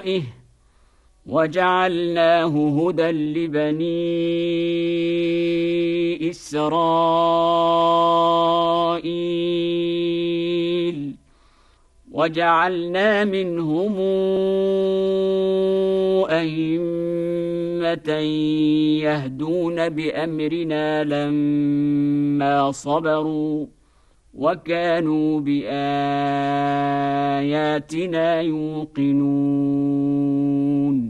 ورائه وجعلناه هدى لبني إسرائيل وجعلنا منهم أئمة يهدون بأمرنا لما صبروا وكانوا بآياتنا يوقنون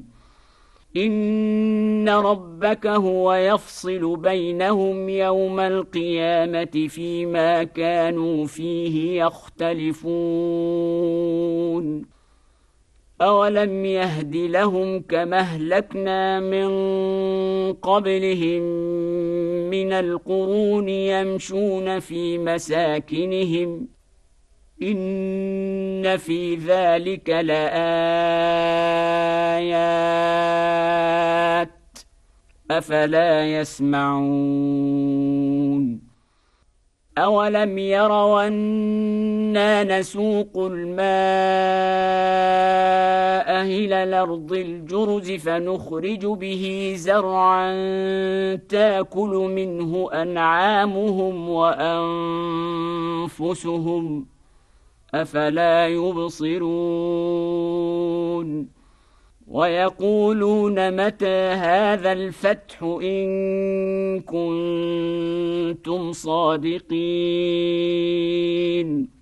إن ربك هو يفصل بينهم يوم القيامة فيما كانوا فيه يختلفون أولم يهد لهم كما أهلكنا من قبلهم من القرون يمشون في مساكنهم إن في ذلك لآيات أفلا يسمعون أولم يروا أنا نسوق الماء إلى الأرض الجرز فنخرج به زرعا تاكل منه أنعامهم وأنفسهم أفلا يبصرون ويقولون متى هذا الفتح إن كنتم صادقين